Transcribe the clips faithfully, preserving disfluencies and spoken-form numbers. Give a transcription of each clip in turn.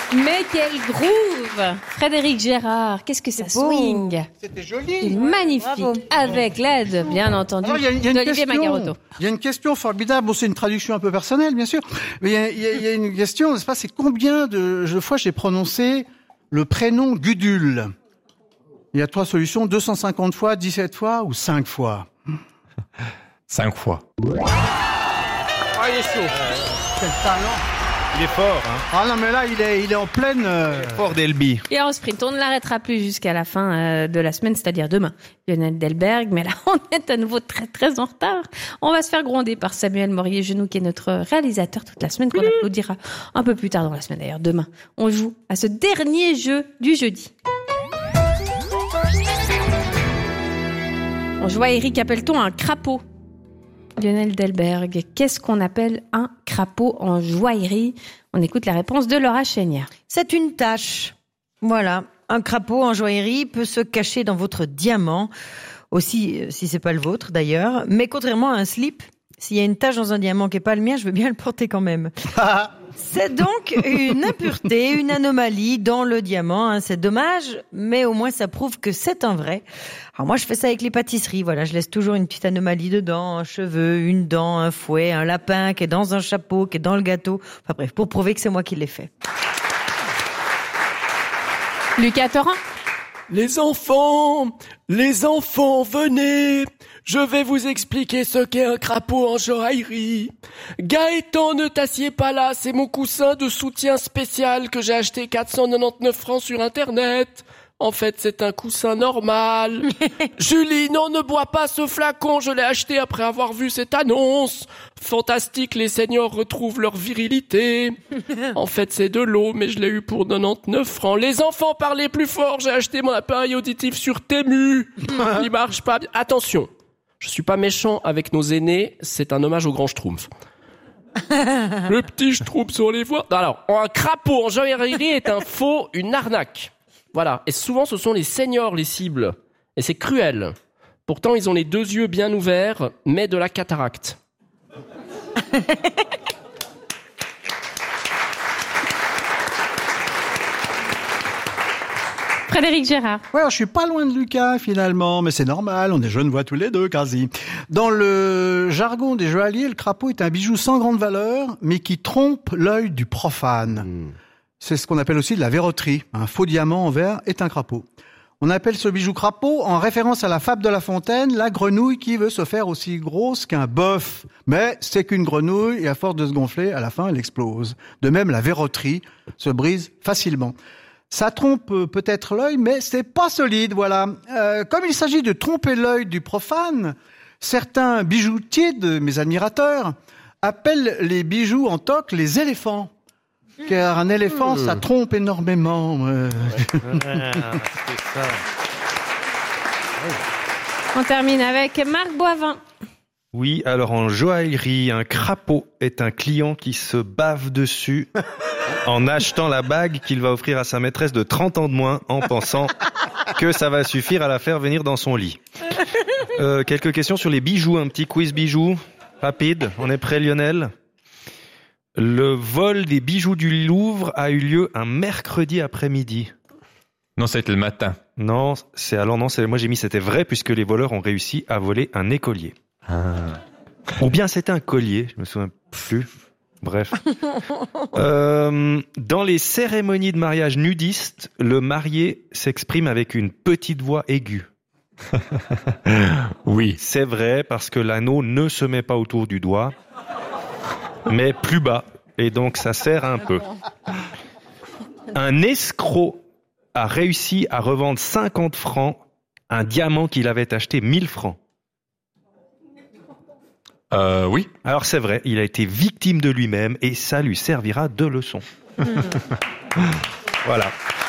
Mais quel groove! Frédéric Gérard, qu'est-ce que ça swing! C'était joli! C'est magnifique! Bravo. Avec l'aide, bien entendu, Alors, y a, y a d'Olivier Magaroto. Il y a une question formidable, bon c'est une traduction un peu personnelle bien sûr, mais il y a, y a, y a une question, n'est-ce pas, c'est combien de, de fois j'ai prononcé le prénom Gudule? Il y a trois solutions, deux cent cinquante fois, dix-sept fois ou cinq fois? cinq fois. Ah, il est chaud. Quel talent. Il est fort, hein. Ah non, mais là, il est, il est en pleine... Euh... Fort d'Elby. Et en sprint, on ne l'arrêtera plus jusqu'à la fin euh, de la semaine, c'est-à-dire demain. Lionel Delberg, mais là, on est à nouveau très, très en retard. On va se faire gronder par Samuel Morier-Genoux, qui est notre réalisateur toute la semaine, qu'on applaudira un peu plus tard dans la semaine, d'ailleurs, demain. On joue à ce dernier jeu du jeudi. En joaillerie, qu'appelle-t-on un crapaud? Lionel Delberg, qu'est-ce qu'on appelle un crapaud en joaillerie? On écoute la réponse de Laura Chénière. C'est une tache. Voilà. Un crapaud en joaillerie peut se cacher dans votre diamant, aussi si c'est pas le vôtre d'ailleurs. Mais contrairement à un slip, s'il y a une tache dans un diamant qui est pas le mien, je veux bien le porter quand même. C'est donc une impureté, une anomalie dans le diamant. Hein. C'est dommage, mais au moins ça prouve que c'est un vrai. Alors moi, je fais ça avec les pâtisseries. Voilà, je laisse toujours une petite anomalie dedans, un cheveu, une dent, un fouet, un lapin qui est dans un chapeau, qui est dans le gâteau. Enfin bref, pour prouver que c'est moi qui l'ai fait. Lucas Torrent. Les enfants, les enfants, venez. Je vais vous expliquer ce qu'est un crapaud en joaillerie. Gaëtan, ne t'assieds pas là, c'est mon coussin de soutien spécial que j'ai acheté quatre cent quatre-vingt-dix-neuf francs sur Internet. En fait, c'est un coussin normal. Julie, non, ne bois pas ce flacon, je l'ai acheté après avoir vu cette annonce. Fantastique, les seniors retrouvent leur virilité. En fait, c'est de l'eau, mais je l'ai eu pour quatre-vingt-dix-neuf francs. Les enfants, parlez plus fort, j'ai acheté mon appareil auditif sur Temu. Il marche pas bien. Attention, je suis pas méchant avec nos aînés, c'est un hommage au grand Schtroumpf. Le petit Schtroumpf sur les voies. Alors, un crapaud en joaillerie est un faux, une arnaque. Voilà, et souvent ce sont les seniors les cibles, et c'est cruel. Pourtant ils ont les deux yeux bien ouverts, mais de la cataracte. Frédéric Gérard. Ouais, je suis pas loin de Lucas finalement, mais c'est normal, on est Genevois tous les deux quasi. Dans le jargon des joailliers, le crapaud est un bijou sans grande valeur, mais qui trompe l'œil du profane. Mmh. C'est ce qu'on appelle aussi de la verroterie. Un faux diamant en verre est un crapaud. On appelle ce bijou crapaud en référence à la fable de La Fontaine, la grenouille qui veut se faire aussi grosse qu'un bœuf. Mais c'est qu'une grenouille et à force de se gonfler, à la fin, elle explose. De même, la verroterie se brise facilement. Ça trompe peut-être l'œil, mais c'est pas solide, voilà. Euh, comme il s'agit de tromper l'œil du profane, certains bijoutiers de mes admirateurs appellent les bijoux en toque les éléphants. Car un éléphant, mmh. ça trompe énormément. Euh... Ouais, c'est ça. On termine avec Marc Boivin. Oui, alors en joaillerie, un crapaud est un client qui se bave dessus en achetant la bague qu'il va offrir à sa maîtresse de trente ans de moins en pensant que ça va suffire à la faire venir dans son lit. Euh, quelques questions sur les bijoux, un petit quiz bijoux rapide. On est prêt, Lionel ? Le vol des bijoux du Louvre a eu lieu un mercredi après-midi. Non, c'était le matin. Non, c'est alors non, c'est moi j'ai mis c'était vrai puisque les voleurs ont réussi à voler un écolier. Ah. Ou bien c'était un collier, je me souviens plus. Bref. euh, dans les cérémonies de mariage nudistes, le marié s'exprime avec une petite voix aiguë. Oui. C'est vrai parce que l'anneau ne se met pas autour du doigt, mais plus bas, et donc ça sert un peu. Un escroc a réussi à revendre cinquante francs un diamant qu'il avait acheté mille francs. Euh, oui. Alors c'est vrai, il a été victime de lui-même et ça lui servira de leçon. Voilà.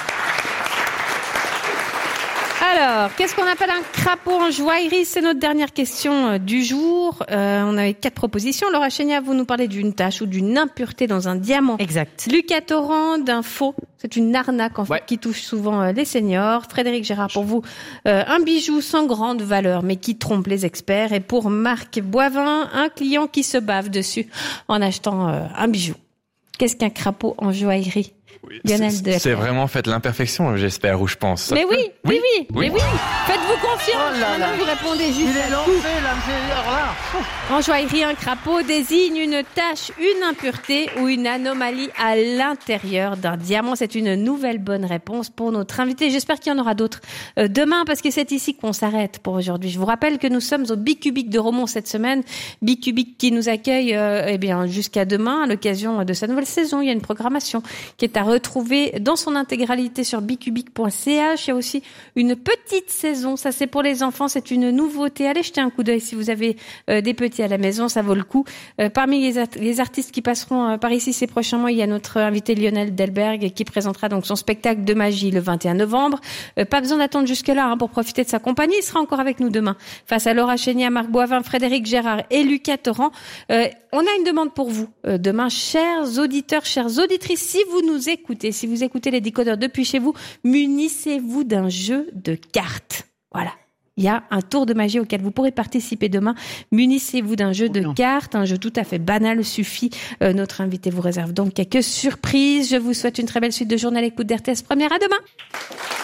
Alors, qu'est-ce qu'on appelle un crapaud en joaillerie? C'est notre dernière question du jour. Euh, on avait quatre propositions. Laura Chénière, vous nous parlez d'une tache ou d'une impureté dans un diamant. Exact. Lucas Torrent, d'un faux. C'est une arnaque, en fait, ouais. qui touche souvent euh, les seniors. Frédéric Gérard, pour vous, euh, un bijou sans grande valeur, mais qui trompe les experts. Et pour Marc Boivin, un client qui se bave dessus en achetant euh, un bijou. Qu'est-ce qu'un crapaud en joaillerie? Lionel C'est- Delbert. C'est vraiment fait l'imperfection, j'espère, ou je pense. Mais oui, oui, oui, Oui. mais oui. Faites-vous confiance. Oh là là. Maintenant, vous répondez juste. Il est lancé, là, c'est- alors là. En joaillerie, un crapaud désigne une tache, une impureté ou une anomalie à l'intérieur d'un diamant. C'est une nouvelle bonne réponse pour notre invité. J'espère qu'il y en aura d'autres euh, demain parce que c'est ici qu'on s'arrête pour aujourd'hui. Je vous rappelle que nous sommes au Bicubic de Romont cette semaine. Bicubic qui nous accueille euh, eh bien jusqu'à demain à l'occasion de sa nouvelle saison. Il y a une programmation qui est à retrouver dans son intégralité sur bicubic point c h. Il y a aussi une petite saison. Ça, c'est pour les enfants. C'est une nouveauté. Allez jeter un coup d'œil si vous avez euh, des petits à la maison. Ça vaut le coup. Euh, parmi les, at- les artistes qui passeront euh, par ici ces prochains mois, il y a notre invité Lionel Delberg qui présentera donc son spectacle de magie le vingt et un novembre. Euh, pas besoin d'attendre jusque-là hein, pour profiter de sa compagnie. Il sera encore avec nous demain. Face à Laura Chénier, Marc Boivin, Frédéric Gérard et Lucas Torrent. Euh, on a une demande pour vous. Euh, demain, chers auditeurs, chères auditrices, si vous nous écoutez, si vous écoutez les décodeurs depuis chez vous, munissez-vous d'un jeu de cartes. Voilà. Il y a un tour de magie auquel vous pourrez participer demain. Munissez-vous d'un jeu de cartes, un jeu tout à fait banal suffit. Euh, notre invité vous réserve donc quelques surprises. Je vous souhaite une très belle suite de journée à l'écoute d'R T S Première. À demain.